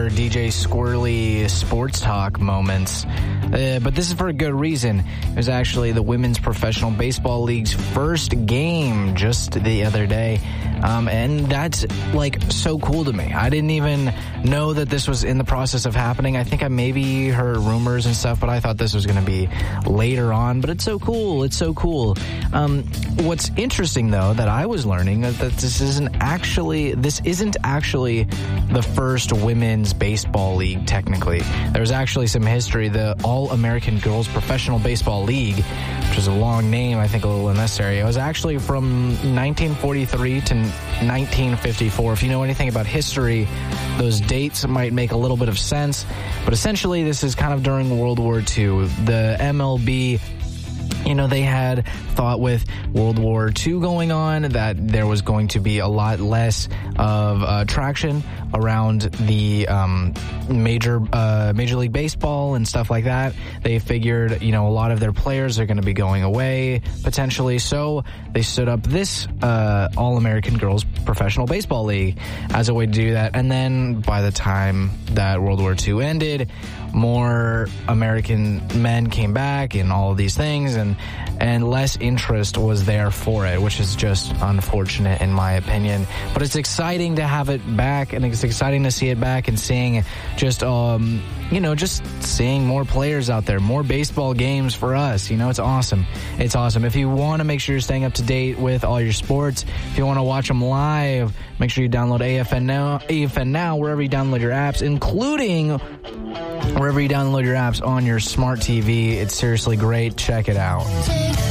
your DJ Squirrely sports talk moments. But this is for a good reason. It was actually the Women's Professional Baseball League's first game just the other day. And that's so cool to me. I didn't even know that this was in the process of happening. I think I maybe heard rumors and stuff, but I thought this was going to be later on. But it's so cool. It's so cool. What's interesting, though, that I was learning is that this isn't actually the first women's baseball league, technically. There's actually some history. The All-American Girls Professional Baseball League, which is a long name, I think a little unnecessary. It was actually from 1943 to 1954. If you know anything about history, those dates might make a little bit of sense. But essentially, this is kind of during World War II. The MLB, they had thought with World War II going on that there was going to be a lot less of traction around the Major League Baseball and stuff like that. They figured, a lot of their players are going to be going away potentially. So they stood up this All-American Girls Professional Baseball League as a way to do that. And then by the time that World War II ended, more American men came back and all of these things, and less interest was there for it, which is just unfortunate in my opinion. But it's exciting to have it back, and it's exciting to see it back and seeing just seeing more players out there, more baseball games for us. It's awesome. It's awesome. If you want to make sure you're staying up to date with all your sports, if you want to watch them live, make sure you download AFN Now wherever you download your apps, including wherever you download your apps on your smart TV. It's seriously great. Check it out.